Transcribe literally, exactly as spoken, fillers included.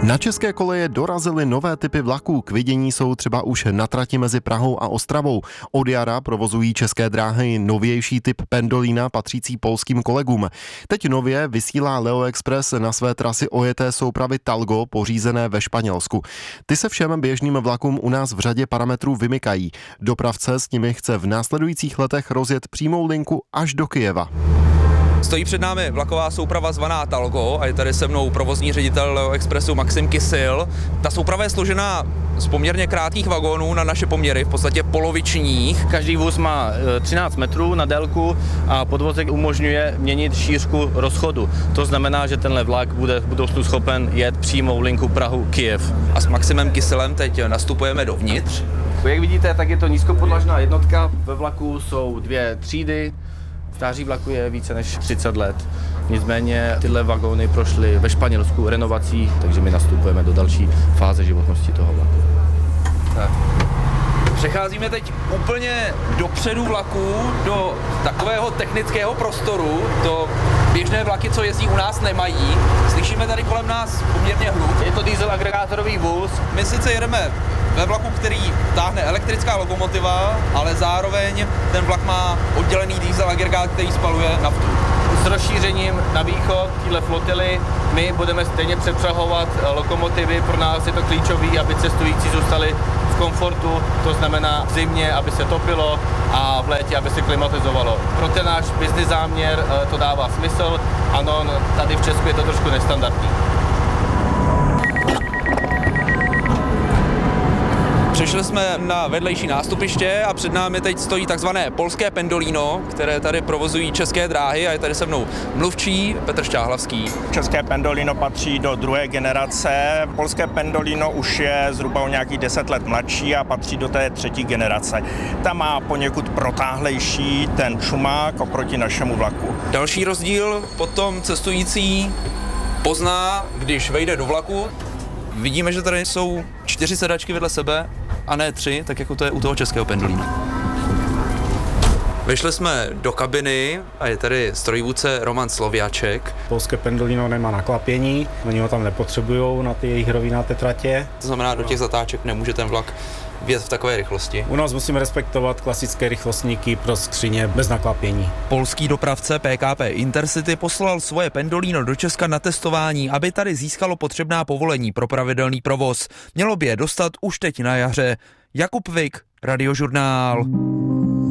Na české koleje dorazily nové typy vlaků. K vidění jsou třeba už na trati mezi Prahou a Ostravou. Od jara provozují České dráhy novější typ pendolína patřící polským kolegům. Teď nově vysílá Leo Express na své trasy ojeté soupravy Talgo, pořízené ve Španělsku. Ty se všem běžným vlakům u nás v řadě parametrů vymykají. Dopravce s nimi chce v následujících letech rozjet přímou linku až do Kyjeva. Stojí před námi vlaková souprava zvaná Talgo a je tady se mnou provozní ředitel Leo Expressu Maxim Kysil. Ta souprava je složená z poměrně krátkých vagónů na naše poměry, v podstatě polovičních. Každý vůz má třináct metrů na délku a podvozek umožňuje měnit šířku rozchodu. To znamená, že tenhle vlak bude v budoucnu schopen jet přímou linku Prahu-Kyjev. A s Maximem Kysilem teď nastupujeme dovnitř. Jak vidíte, tak je to nízkopodlažná jednotka. Ve vlaku jsou dvě třídy. Stáří vlaku je více než třicet let. Nicméně tyhle vagóny prošly ve Španělsku renovací, takže my nastupujeme do další fáze životnosti toho vlaku. Tak. Přecházíme teď úplně dopředu vlaku do takového technického prostoru. To běžné vlaky, co jezdí u nás, nemají. Slyšíme tady kolem nás poměrně hluk. Je to diesel agregátorový vůz. My sice jedeme ve vlaku, který táhne elektrická lokomotiva, ale zároveň ten vlak má oddělený diesel agregát, který spaluje naftu. S rozšířením na východ téhle flotily my budeme stejně přepřahovat lokomotivy. Pro nás je to klíčové, aby cestující zůstali v komfortu, to znamená v zimě, aby se topilo a v létě, aby se klimatizovalo. Pro ten náš business záměr to dává smysl. Ano, tady v Česku je to trošku nestandardní. Přešli jsme na vedlejší nástupiště a před námi teď stojí takzvané polské pendolino, které tady provozují České dráhy a je tady se mnou mluvčí Petr Šťáhlavský. České pendolino patří do druhé generace, polské pendolino už je zhruba o nějakých deset let mladší a patří do té třetí generace. Ta má poněkud protáhlejší ten čumák oproti našemu vlaku. Další rozdíl potom cestující pozná, když vejde do vlaku. Vidíme, že tady jsou čtyři sedačky vedle sebe a ne tři, tak jako to je u toho českého pendolína. Vyšli jsme do kabiny a je tady strojvůdce Roman Sloviaček. Polské pendolino nemá naklapění, oni ho tam nepotřebujou na ty jejich rovináté tratě. To znamená, do těch zatáček nemůže ten vlak vjet v takové rychlosti. U nás musíme respektovat klasické rychlostníky pro skříně bez naklapění. Polský dopravce P K P Intercity poslal svoje pendolino do Česka na testování, aby tady získalo potřebná povolení pro pravidelný provoz. Mělo by je dostat už teď na jaře. Jakub Vik, Radiožurnál.